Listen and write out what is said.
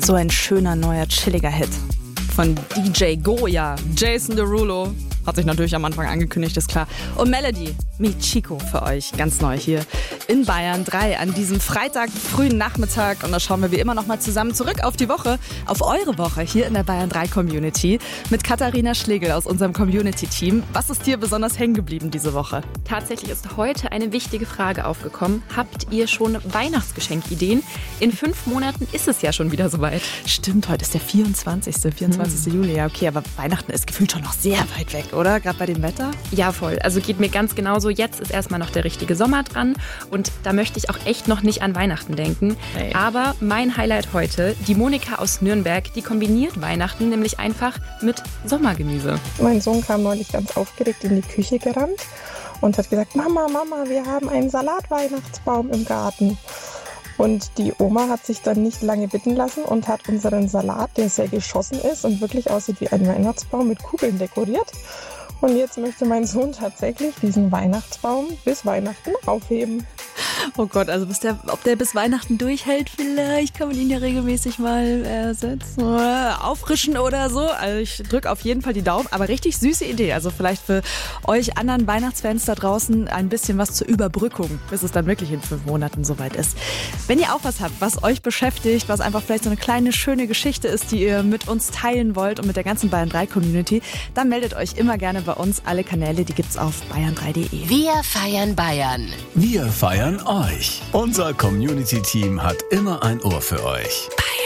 So ein schöner, neuer, chilliger Hit von DJ Goya. Jason Derulo hat sich natürlich am Anfang angekündigt, ist klar. Und Melody mit Chico für euch, ganz neu hier in Bayern 3 an diesem Freitag frühen Nachmittag. Und da schauen wir wie immer noch mal zusammen zurück auf die Woche, auf eure Woche hier in der Bayern 3 Community mit Katharina Schlegel aus unserem Community-Team. Was ist dir besonders hängen geblieben diese Woche? Tatsächlich ist heute eine wichtige Frage aufgekommen. Habt ihr schon Weihnachtsgeschenkideen? In 5 Monaten ist es ja schon wieder soweit. Stimmt, heute ist der 24. Juli. Ja, okay, aber Weihnachten ist gefühlt schon noch sehr weit weg, oder? Gerade bei dem Wetter? Ja, voll. Also geht mir ganz genauso. Jetzt ist erstmal noch der richtige Sommer dran und da möchte ich auch echt noch nicht an Weihnachten denken. Hey. Aber mein Highlight heute, die Monika aus Nürnberg, die kombiniert Weihnachten nämlich einfach mit Sommergemüse. Mein Sohn kam neulich ganz aufgeregt in die Küche gerannt und hat gesagt, Mama, wir haben einen Salatweihnachtsbaum im Garten. Und die Oma hat sich dann nicht lange bitten lassen und hat unseren Salat, der sehr geschossen ist und wirklich aussieht wie ein Weihnachtsbaum, mit Kugeln dekoriert. Und jetzt möchte mein Sohn tatsächlich diesen Weihnachtsbaum bis Weihnachten aufheben. Oh Gott, also ob der bis Weihnachten durchhält, vielleicht kann man ihn ja regelmäßig mal ersetzen oder auffrischen oder so. Also ich drücke auf jeden Fall die Daumen, aber richtig süße Idee. Also vielleicht für euch anderen Weihnachtsfans da draußen ein bisschen was zur Überbrückung, bis es dann wirklich in 5 Monaten soweit ist. Wenn ihr auch was habt, was euch beschäftigt, was einfach vielleicht so eine kleine, schöne Geschichte ist, die ihr mit uns teilen wollt und mit der ganzen Bayern 3 Community, dann meldet euch immer gerne bei uns. Alle Kanäle, die gibt's auf bayern3.de. Wir feiern Bayern. Wir feiern euch. Unser Community-Team hat immer ein Ohr für euch. Bayern.